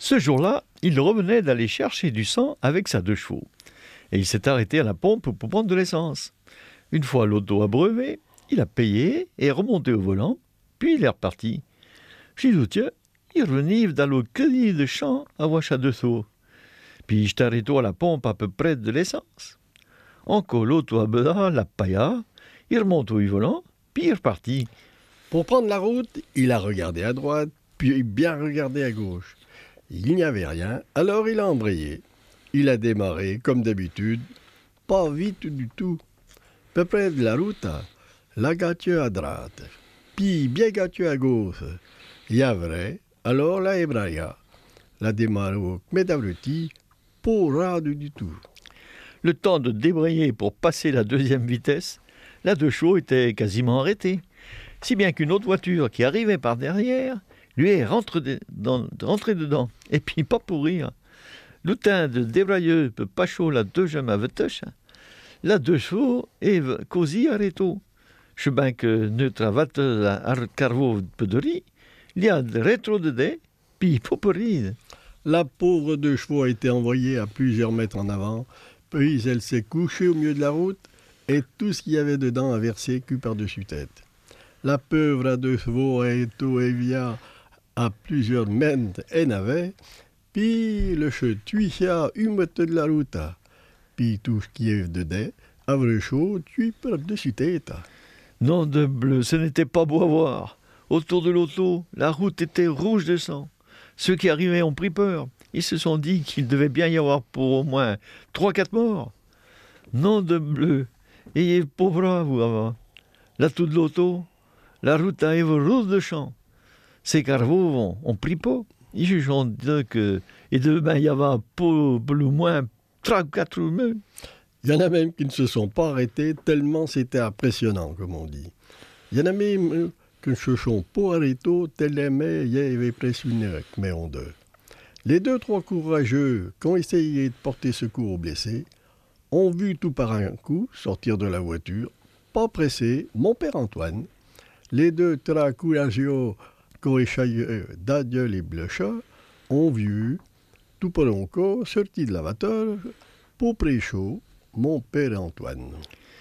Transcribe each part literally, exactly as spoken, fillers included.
Ce jour-là, il revenait d'aller chercher du sang avec sa deux chevaux. Et il s'est arrêté à la pompe pour prendre de l'essence. Une fois l'auto abreuvé, il a payé et est remonté au volant, puis il est reparti. J'ai dit, tiens, il revenait d'aller cueillir de champ à Wacha de Sceaux. Puis je t'arrête à la pompe à peu près de l'essence. Encore l'auto à Beda, la pailla, il remonte au volant, puis il est reparti. Pour prendre la route, il a regardé à droite, puis bien regardé à gauche. Il n'y avait rien, alors il a embrayé. Il a démarré, comme d'habitude, pas vite du tout. Peu près de la route, la gâtue à droite, puis bien gâtue à gauche. Il y a vrai, alors la ébraya. La démarré au médavruti, pas rade du tout. Le temps de débrayer pour passer la deuxième vitesse, la deux chevaux était quasiment arrêtée. Si bien qu'une autre voiture qui arrivait par derrière lui est rentrée, de, dans, rentrée dedans. Et puis pas pour rire. L'outin de débrailleux peut pas chaud la deux jeunes à vetuche. La deux chevaux est cosy arrêto. Je ben que neutra vatte la carvo pedori, il y a de rétro de dé, puis poporide. La pauvre deux chevaux a été envoyée à plusieurs mètres en avant, puis elle s'est couchée au milieu de la route et tout ce qu'il y avait dedans a versé cul par-dessus tête. La pauvre à deux chevaux a été via à plusieurs mètres et n'avait, puis le chetuia humete de la route, puis tout ce qui est dedans a vrai chaud, tu par-dessus tête. Nom de bleu, ce n'était pas beau à voir. Autour de l'auto, la route était rouge de sang. Ceux qui arrivaient ont pris peur. Ils se sont dit qu'il devait bien y avoir pour au moins trois quatre morts. Nom de bleu, ayez pauvre vous avant. Là tout de l'auto, la route a été rouge de champ. Ces carveaux ont pris pas. Ils jugent que et demain il y avait pour le moins trois quatre morts. Il y en a même qui ne se sont pas arrêtés tellement c'était impressionnant, comme on dit. Il y en a même qui ne se sont pas arrêtés tellement il y avait impressionné avec mes deux. Les deux, trois courageux qui ont essayé de porter secours aux blessés ont vu tout par un coup sortir de la voiture, pas pressé, mon père Antoine. Les deux très courageux qui ont échaillé d'adieu les bluchats ont vu tout par un coup sortir de la voiture pour pré-chaud, mon père Antoine.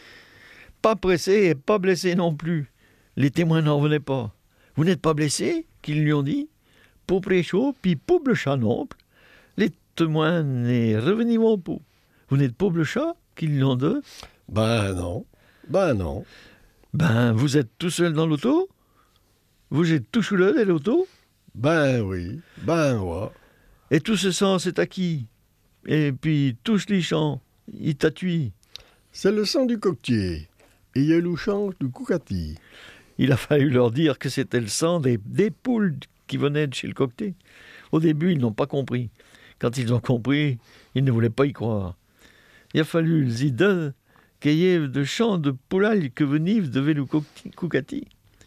Pas pressé et pas blessé non plus. Les témoins n'en revenaient pas. Vous n'êtes pas blessé, qu'ils lui ont dit. Pour pré-chaud, puis pour le chat non plus. Les témoins n'est revenu mon pot. Vous n'êtes pas le chat, qu'ils lui ont dit. Ben non, ben non. Ben, vous êtes tout seul dans l'auto? Vous êtes tout seul dans l'auto? Ben oui, ben ouais. Et tout ce sang, c'est à qui? Et puis, tous les champs, il t'a tué. C'est le sang du coquetier. Et il y a le sang du coucati. Il a fallu leur dire que c'était le sang des, des poules qui venaient de chez le coquetier. Au début, ils n'ont pas compris. Quand ils ont compris, ils ne voulaient pas y croire. Il a fallu les idoles qu'il y ait de champs de poulailles que venaient de le coucati.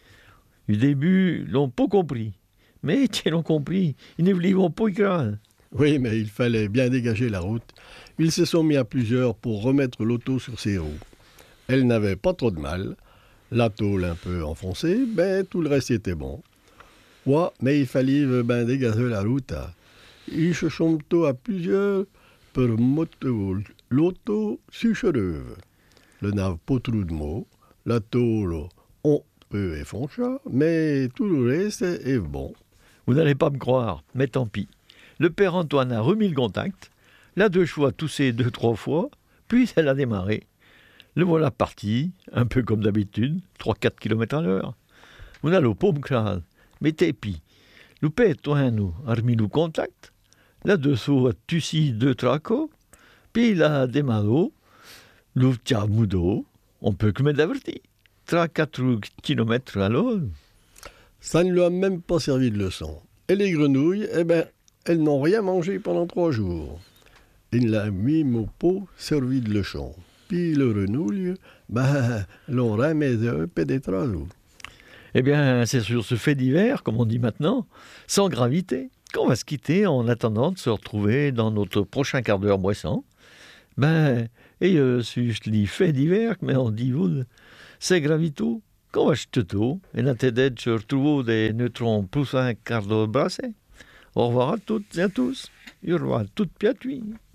Au début, ils n'ont pas compris. Mais ils l'ont compris. Ils ne voulaient pas y croire. Oui, mais il fallait bien dégager la route. Ils se sont mis à plusieurs pour remettre l'auto sur ses roues. Elle n'avait pas trop de mal. La tôle un peu enfoncée, ben tout le reste était bon. Ouais, mais il fallait ben dégager la route. Ils se sont mis à plusieurs pour mettre l'auto sur cheveux. Le nav pas trop de mots. La tôle, on peut et foncha, mais tout le reste est bon. Vous n'allez pas me croire, mais tant pis. Le père Antoine a remis le contact. La deux chevaux a toussé deux, trois fois, puis elle a démarré. Le voilà parti, un peu comme d'habitude, trois quatre kilomètres à l'heure. On a le paume crâne, mais tépi. Le père Antoine a remis le contact. La deux chevaux a tussi deux tracos, puis il a démarré. Le tia moudo, on peut que mettre d'averti. trois quatre kilomètres à l'heure. Ça ne lui a même pas servi de leçon. Et les grenouilles, eh ben, elles n'ont rien mangé pendant trois jours. Il l'a mis au pot servi de leçon. Puis le renouille, ben, l'on remet un peu des travaux. Eh bien, c'est sur ce fait divers, comme on dit maintenant, sans gravité, qu'on va se quitter en attendant de se retrouver dans notre prochain quart d'heure boissant. Ben, et euh, si je dis fait divers, mais on dit vous, c'est gravito, qu'on va jeter tout, et la tête de se retrouver des neutrons plus un quart d'heure brassé. Au revoir à toutes et à tous. Au revoir à toutes piatuis.